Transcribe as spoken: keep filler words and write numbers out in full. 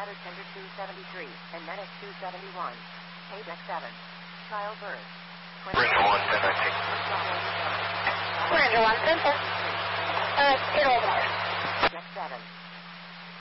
bladder tender two seventy-three, and medic two seventy-one. Page X seven. Childbirth. Ranger one, ten nineteen. Ranger one, ten ten. Uh, zero bar.